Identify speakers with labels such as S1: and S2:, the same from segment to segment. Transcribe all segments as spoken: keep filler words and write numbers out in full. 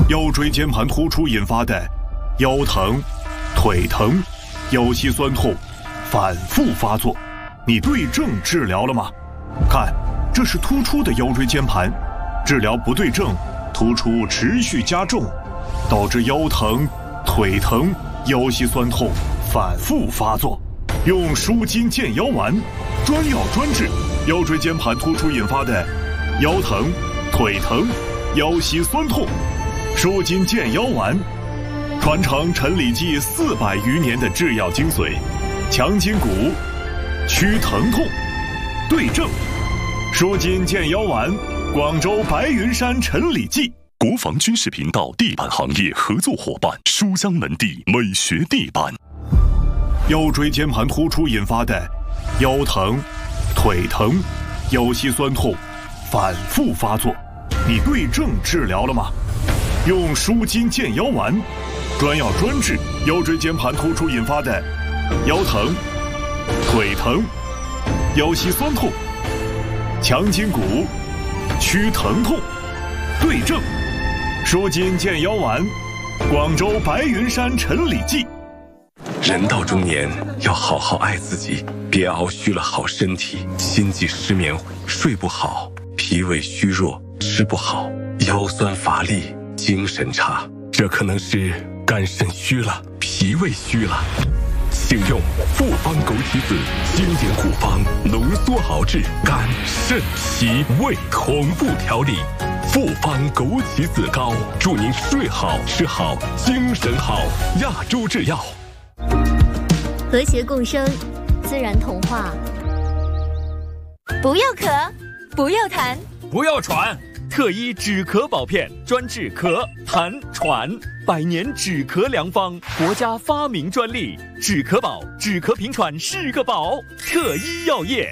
S1: 腰椎间盘突出引发的腰疼、腿疼、腰膝酸痛反复发作，你对症治疗了吗？看，这是突出的腰椎间盘，治疗不对症，突出持续加重，导致腰疼、腿疼、腰膝酸痛反复发作。用舒筋健腰丸，专药专治腰椎间盘突出引发的腰疼、腿疼、腰膝酸痛。舒筋健腰丸，传承陈李济四百余年的制药精髓，强筋骨，祛疼痛，对症。舒筋健腰丸，广州白云山陈李济。
S2: 国防军事频道地板行业合作伙伴书香门第美学地板。
S1: 腰椎间盘突出引发的腰疼、腿疼、腰膝酸痛反复发作，你对症治疗了吗？用舒筋健腰丸，专药专治腰椎间盘突出引发的腰疼、腿疼、腰膝酸痛，强筋骨，祛疼痛，对症。舒筋健腰丸，广州白云山陈李济。
S3: 人到中年，要好好爱自己，别熬虚了好身体，心悸失眠，睡不好，脾胃虚弱，吃不好，腰酸乏力，精神差，这可能是肝肾虚了，脾胃虚了。请用复方枸杞子经典古方浓缩熬制肝肾脾胃同步调理。复方枸杞子膏，祝您睡好吃好精神好。亚洲制药。
S4: 和谐共生，自然童话。不要咳，不要痰，
S5: 不要喘。特医止咳宝片，专治咳、痰、喘，百年止咳良方，国家发明专利。止咳宝，止咳平喘是个宝。特医药业。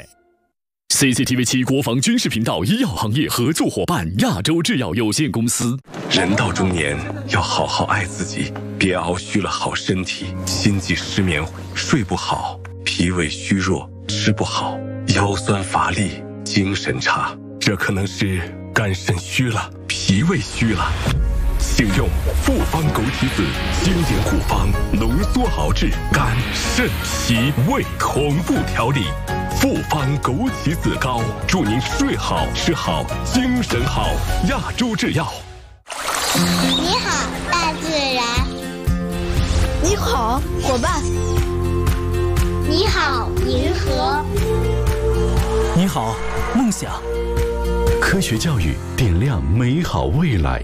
S2: C C T V 七国防军事频道医药行业合作伙伴亚洲制药有限公司。
S3: 人到中年，要好好爱自己，别熬虚了好身体，心悸失眠，睡不好，脾胃虚弱，吃不好，腰酸乏力，精神差，这可能是肝肾虚了，脾胃虚了。请用复方枸杞子经典古方浓缩熬制肝肾脾胃同步调理。复方枸杞子膏，祝您睡好吃好精神好。亚洲制药。
S6: 你好，大自然。
S7: 你好，伙伴。
S6: 你好，银河。
S8: 你好，梦想。
S9: 科学教育点亮美好未来。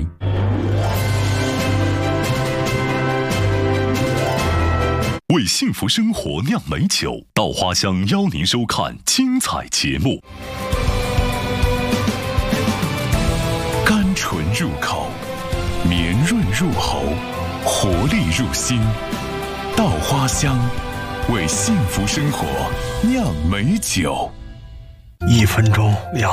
S2: 为幸福生活酿美酒，稻花香邀您收看精彩节目。甘醇入口，绵润入喉，活力入心。稻花香，为幸福生活酿美酒。
S8: 一分钟两